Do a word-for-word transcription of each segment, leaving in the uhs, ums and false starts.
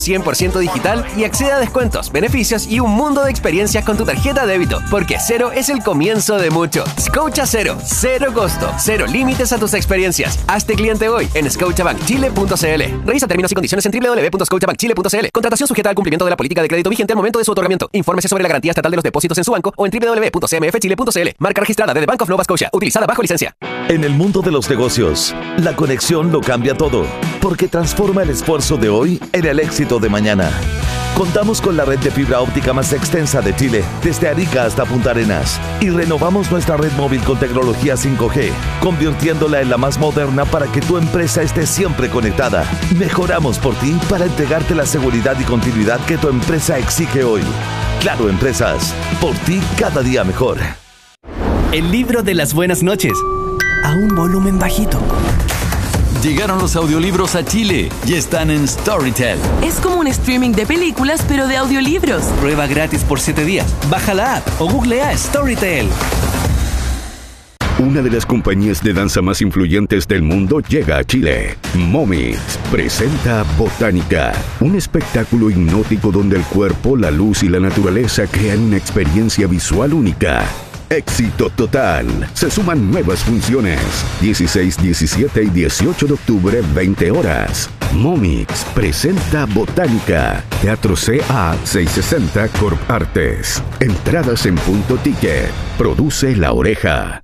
cien por ciento digital y accede a descuentos, beneficios y un mundo de experiencias con tu tarjeta de débito, porque cero es el comienzo de mucho. Scotia Cero, cero costo, cero límites a tus experiencias. Hazte cliente hoy en scotiabank chile punto c l. Revisa términos y condiciones en doble u doble u doble u punto scotiabank chile punto c l. Contratación sujeta al cumplimiento de la política de crédito vigente al momento de su otorgamiento. Infórmese sobre la garantía estatal de los depósitos en su banco o en doble u doble u doble u punto c m f chile punto c l. Marca registrada de The Bank of Nova Scotia, utilizada bajo licencia. En el mundo de los negocios, la conexión lo cambia todo, porque transforma el esfuerzo de hoy en el éxito de mañana. Contamos con la red de fibra óptica más extensa de Chile, desde Arica hasta Punta Arenas, y renovamos nuestra red móvil con tecnología cinco G, convirtiéndola en la más moderna para que tu empresa esté siempre conectada. Mejoramos por ti para entregarte la seguridad y continuidad que tu empresa exige hoy. Claro Empresas, por ti cada día mejor. El libro de las buenas noches, a un volumen bajito. Llegaron los audiolibros a Chile y están en Storytel. Es como un streaming de películas, pero de audiolibros. Prueba gratis por siete días. Baja la app o googlea Storytel. Una de las compañías de danza más influyentes del mundo llega a Chile. Momix presenta Botánica, un espectáculo hipnótico donde el cuerpo, la luz y la naturaleza crean una experiencia visual única. Éxito total. Se suman nuevas funciones. dieciséis, diecisiete y dieciocho de octubre, veinte horas. Momix presenta Botánica. Teatro C A seiscientos sesenta Corp Artes. Entradas en Punto Ticket. Produce La Oreja.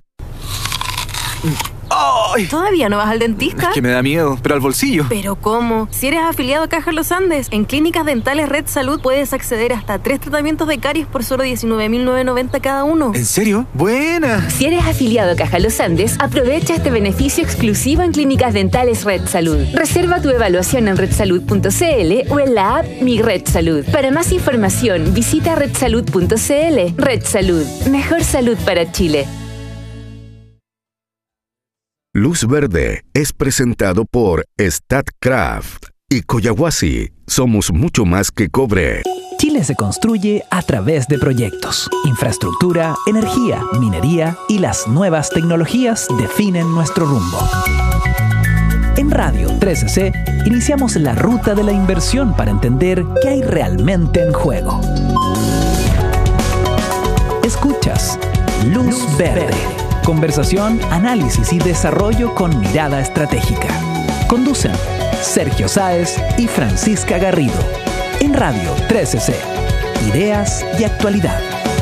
¡Ay! ¿Todavía no vas al dentista? Es que me da miedo, pero al bolsillo. ¿Pero cómo? Si eres afiliado a Caja Los Andes, en Clínicas Dentales Red Salud puedes acceder hasta a tres tratamientos de caries por solo diecinueve mil novecientos noventa cada uno. ¿En serio? ¡Buena! Si eres afiliado a Caja Los Andes, aprovecha este beneficio exclusivo en Clínicas Dentales Red Salud. Reserva tu evaluación en red salud punto c l o en la app Mi Red Salud. Para más información, visita red salud punto c l. Red Salud. Mejor salud para Chile. Luz Verde es presentado por Statkraft y Coyahuasi. Somos mucho más que cobre. Chile se construye a través de proyectos. Infraestructura, energía, minería y las nuevas tecnologías definen nuestro rumbo. En Radio trece C iniciamos la ruta de la inversión para entender qué hay realmente en juego. Escuchas Luz Verde. Conversación, análisis y desarrollo con mirada estratégica. Conducen Sergio Sáez y Francisca Garrido. En Radio trece C. Ideas y actualidad.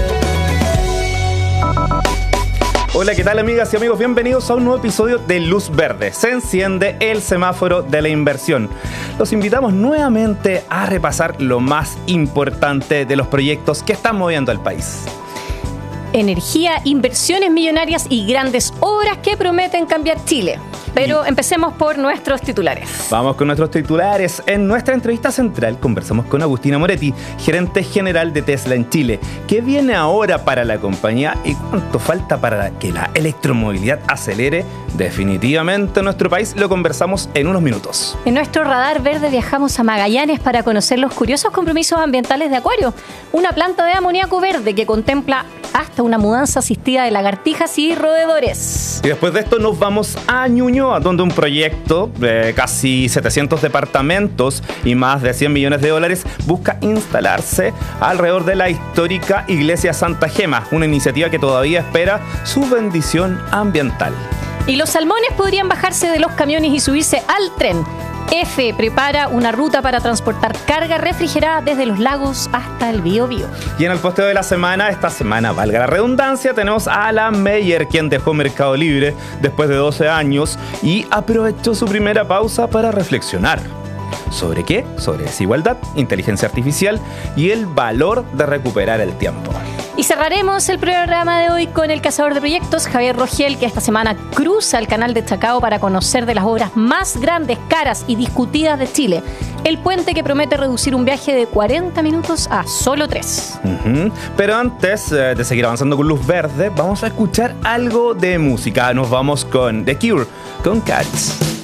Hola, ¿qué tal amigas y amigos? Bienvenidos a un nuevo episodio de Luz Verde. Se enciende el semáforo de la inversión. Los invitamos nuevamente a repasar lo más importante de los proyectos que están moviendo al país. Energía, inversiones millonarias y grandes obras que prometen cambiar Chile. Pero empecemos por nuestros titulares. Vamos con nuestros titulares. En nuestra entrevista central conversamos con Agustina Moretti, gerente general de Tesla en Chile. ¿Qué viene ahora para la compañía y cuánto falta para que la electromovilidad acelere definitivamente en nuestro país? Lo conversamos en unos minutos. En nuestro radar verde viajamos a Magallanes para conocer los curiosos compromisos ambientales de Acuario, una planta de amoníaco verde que contempla hasta una mudanza asistida de lagartijas y roedores. Y después de esto nos vamos a Ñuñoa, donde un proyecto de casi setecientos departamentos y más de cien millones de dólares busca instalarse alrededor de la histórica Iglesia Santa Gema, una iniciativa que todavía espera su bendición ambiental. Y los salmones podrían bajarse de los camiones y subirse al tren. F prepara una ruta para transportar carga refrigerada desde los lagos hasta el Biobío. Y en el posteo de la semana, esta semana, valga la redundancia, tenemos a Alan Meyer, quien dejó Mercado Libre después de doce años y aprovechó su primera pausa para reflexionar. ¿Sobre qué? Sobre desigualdad, inteligencia artificial y el valor de recuperar el tiempo. Y cerraremos el programa de hoy con el cazador de proyectos, Javier Rogel, que esta semana cruza el canal de Chacao para conocer de las obras más grandes, caras y discutidas de Chile. El puente que promete reducir un viaje de cuarenta minutos a solo tres. Uh-huh. Pero antes eh, de seguir avanzando con Luz Verde, vamos a escuchar algo de música. Nos vamos con The Cure, con Cats.